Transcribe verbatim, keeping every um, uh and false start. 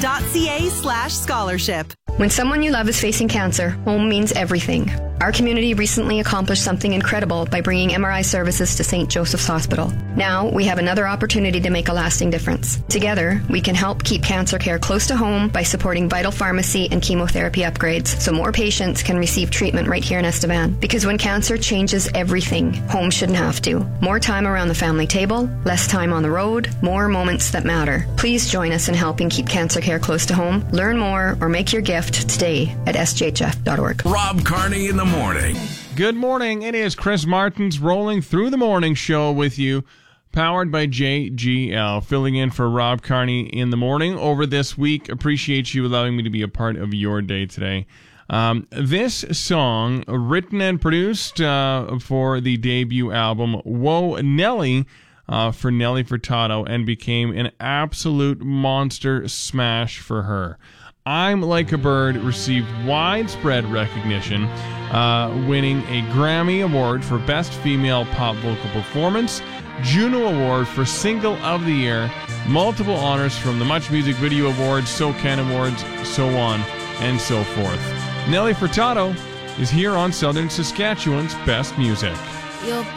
dot c a slash scholarship. When someone you love is facing cancer, home means everything. Our community recently accomplished something incredible by bringing M R I services to Saint Joseph's Hospital. Now, we have another opportunity to make a lasting difference. Together, we can help keep cancer care close to home by supporting vital pharmacy and chemotherapy upgrades so more patients can receive treatment right here in Estevan. Because when cancer changes everything, home shouldn't have to. More time around the family table, less time on the road, more moments that matter. Please join us in helping keep cancer care close to home. Learn more or make your gift today at s j h f dot org. Rob Carney in the morning. Good morning. It is Chris Martins rolling through the morning show with you, powered by J G L, filling in for Rob Carney in the morning over this week. Appreciate you allowing me to be a part of your day today. Um, this song, written and produced uh, for the debut album Whoa Nelly, uh, for Nelly Furtado, and became an absolute monster smash for her. I'm Like a Bird received widespread recognition, uh, winning a Grammy Award for Best Female Pop Vocal Performance, Juno Award for Single of the Year, multiple honors from the Much Music Video Awards, SoCan Awards, so on and so forth. Nelly Furtado is here on Southern Saskatchewan's Best Music. You'll